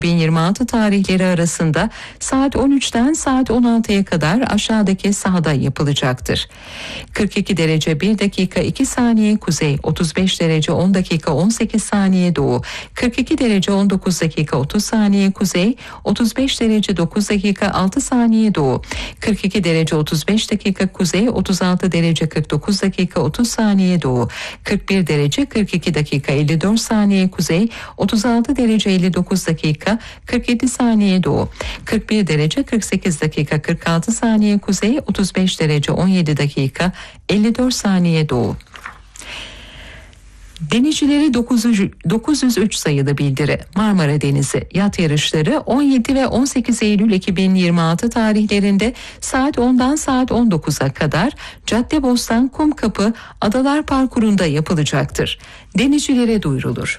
2026 tarihleri arasında saat 13'ten saat 16'ya kadar aşağıdaki sahada yapılacaktır. 42 derece 1 dakika 2 saniye kuzey, 35 derece 10 dakika 18 saniye doğu, 42 derece 19 dakika 30 saniye kuzey, 35 derece 9 dakika 6 saniye doğu, 42 derece 35 dakika kuzey, 36 derece 49 dakika 30 saniye doğu, 41 derece 42 dakika 54 saniye kuzey, 36 derece 59 dakika 47 saniye doğu, 41 derece 48 dakika 46 saniye kuzey, 35 derece 17 dakika 54 saniye doğu. Denizcileri 903 sayılı bildiri. Marmara Denizi yat yarışları 17 ve 18 Eylül 2026 tarihlerinde saat 10'dan saat 19'a kadar Caddebostan Kumkapı Adalar Parkuru'nda yapılacaktır. Denizcilere duyurulur.